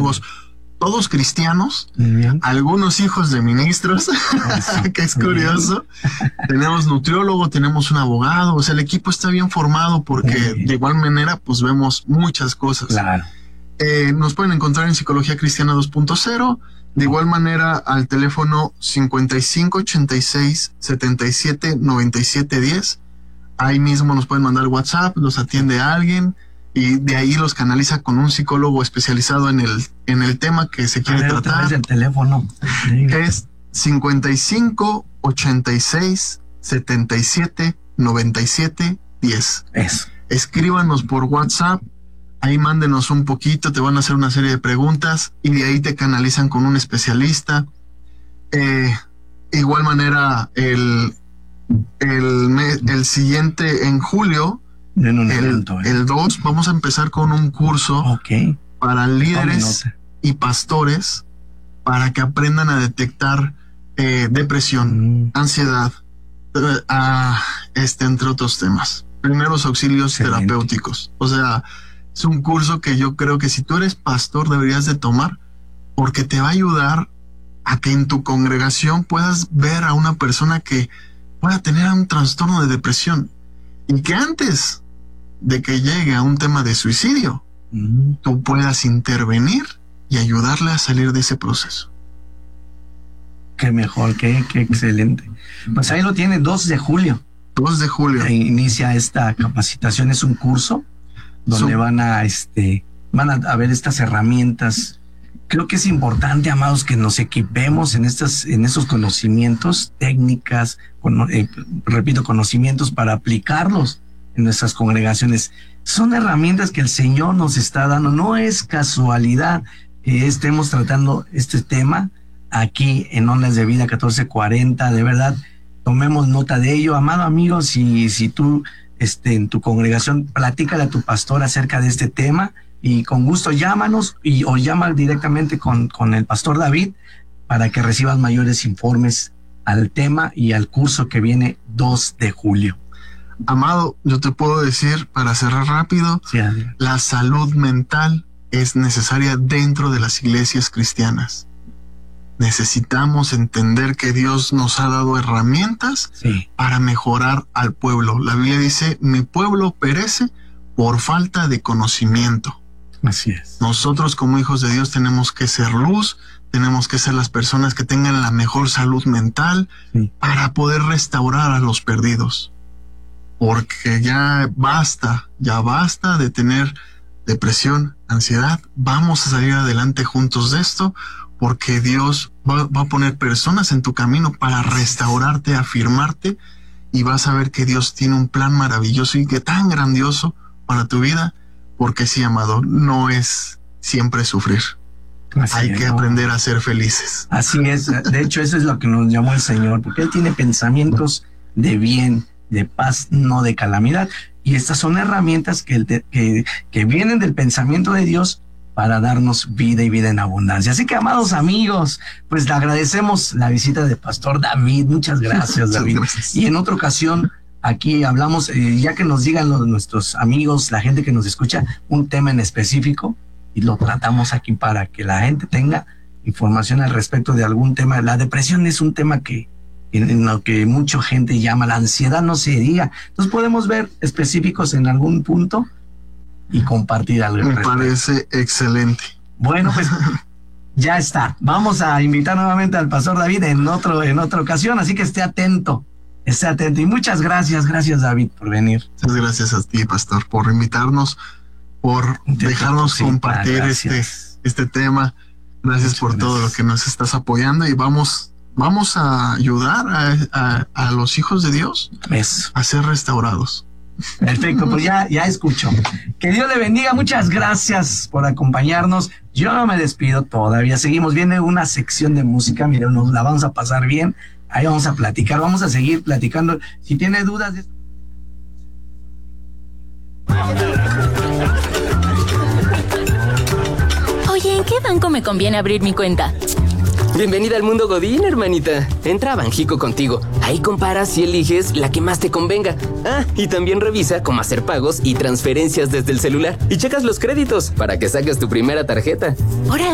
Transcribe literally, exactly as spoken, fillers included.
psicólogos, todos cristianos, Bien. algunos hijos de ministros, que es curioso. Tenemos nutriólogo, tenemos un abogado, o sea, el equipo está bien formado porque Bien. de igual manera pues vemos muchas cosas. Claro. Eh, nos pueden encontrar en Psicología Cristiana dos punto cero, de igual manera al teléfono cincuenta y cinco ochenta y seis setenta y siete noventa y siete diez. Ahí mismo nos pueden mandar WhatsApp, los atiende alguien y de ahí los canaliza con un psicólogo especializado en el, en el tema que se quiere A ver, otra tratar. vez el teléfono. Que es cincuenta y cinco ochenta y seis setenta y siete noventa y siete diez. Eso. Escríbanos por WhatsApp, ahí mándenos un poquito, te van a hacer una serie de preguntas y de ahí te canalizan con un especialista. Eh, igual manera, el, el, me- el siguiente, en julio, Den un el, evento, ¿eh? el dos, vamos a empezar con un curso Ok. para Tome líderes nota. y pastores para que aprendan a detectar eh, depresión, Mm, ansiedad, eh, ah, este, entre otros temas. Primeros auxilios Excelente. terapéuticos. O sea, es un curso que yo creo que si tú eres pastor deberías de tomar porque te va a ayudar a que en tu congregación puedas ver a una persona que pueda tener un trastorno de depresión y que antes de que llegue a un tema de suicidio, mm. tú puedas intervenir y ayudarle a salir de ese proceso. Qué mejor, qué, qué excelente. Pues ahí lo tiene, dos de julio. dos de julio. E inicia esta capacitación, es un curso donde Su- van a este van a, a ver estas herramientas. Creo que es importante, amados, que nos equipemos en estas en esos conocimientos, técnicas, cono- eh, repito, conocimientos para aplicarlos en nuestras congregaciones. Son herramientas que el Señor nos está dando. No es casualidad que estemos tratando este tema aquí en Ondas de Vida catorce cuarenta. De verdad, tomemos nota de ello. Amado amigo, si, si tú este, en tu congregación, platícale a tu pastor acerca de este tema y con gusto llámanos y, o llama directamente con, con el pastor David para que recibas mayores informes al tema y al curso que viene dos de julio. Amado, yo te puedo decir, para cerrar rápido, Sí, adelante. la salud mental es necesaria dentro de las iglesias cristianas. Necesitamos entender que Dios nos ha dado herramientas Sí, para mejorar al pueblo. La Biblia dice, mi pueblo perece por falta de conocimiento. así es. Nosotros como hijos de Dios tenemos que ser luz, tenemos que ser las personas que tengan la mejor salud mental Sí. para poder restaurar a los perdidos. Porque ya basta, ya basta de tener depresión, ansiedad. Vamos a salir adelante juntos de esto porque Dios va, va a poner personas en tu camino para restaurarte, afirmarte y vas a ver que Dios tiene un plan maravilloso y que tan grandioso para tu vida. Porque sí, amado, no es siempre sufrir. Así Hay es, que ¿no? aprender a ser felices. Así es. De hecho, eso es lo que nos llamó el Señor, porque Él tiene pensamientos de bien, de paz, no de calamidad. Y estas son herramientas que, el de- que, que vienen del pensamiento de Dios para darnos vida y vida en abundancia. Así que, amados amigos, pues le agradecemos la visita del pastor David. Muchas gracias, Muchas David. gracias. Y en otra ocasión, aquí hablamos, eh, ya que nos digan los, nuestros amigos, la gente que nos escucha, un tema en específico y lo tratamos aquí para que la gente tenga información al respecto de algún tema. La depresión es un tema que en, en lo que mucha gente llama, la ansiedad no se diga. Entonces podemos ver específicos en algún punto y compartir algo. al Me respecto. parece excelente. Bueno, pues ya está. Vamos a invitar nuevamente al pastor David en otro, en otra ocasión, así que esté atento, esté atento. Y muchas gracias, gracias David por venir. Muchas gracias a ti, pastor, por invitarnos, por Te dejarnos felicito, compartir este, gracias. este tema. Gracias Muchas por todo lo gracias. que nos estás apoyando y vamos, vamos a ayudar a, a, a los hijos de Dios Eso. a ser restaurados. Perfecto, pues ya, ya escucho. Que Dios le bendiga, muchas gracias por acompañarnos. Yo no me despido todavía, seguimos, viene una sección de música, miren, nos la vamos a pasar bien, ahí vamos a platicar, vamos a seguir platicando. Si tiene dudas de... Oye, ¿en qué banco me conviene abrir mi cuenta? Bienvenida al mundo Godín, hermanita. Entra a Banjico contigo. Ahí comparas y eliges la que más te convenga. Ah, y también revisa cómo hacer pagos y transferencias desde el celular. Y checas los créditos para que saques tu primera tarjeta. Órale.